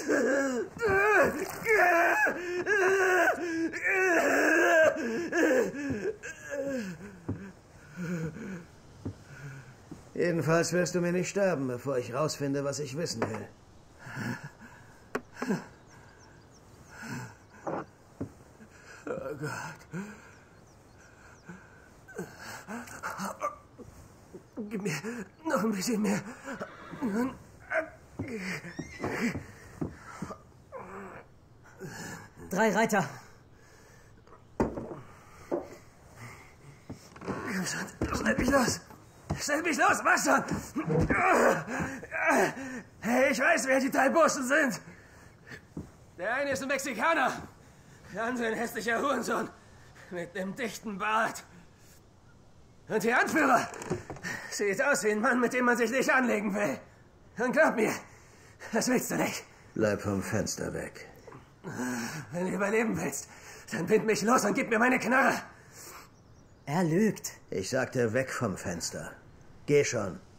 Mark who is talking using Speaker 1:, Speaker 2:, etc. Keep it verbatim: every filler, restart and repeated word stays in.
Speaker 1: Jedenfalls wirst du mir nicht sterben, bevor ich rausfinde, was ich wissen will. Oh Gott. Gib mir noch ein bisschen mehr.
Speaker 2: Drei Reiter.
Speaker 1: Komm schon, schneid mich los. Schneid mich los, mach schon. Hey, ich weiß, wer die drei Burschen sind. Der eine ist ein Mexikaner. Der andere ein hässlicher Hurensohn. Mit einem dichten Bart. Und der Anführer sieht aus wie ein Mann, mit dem man sich nicht anlegen will. Und glaub mir, das willst du nicht. Bleib vom Fenster weg. Wenn du überleben willst, dann bind mich los und gib mir meine Knarre.
Speaker 2: Er lügt.
Speaker 1: Ich sagte weg vom Fenster. Geh schon.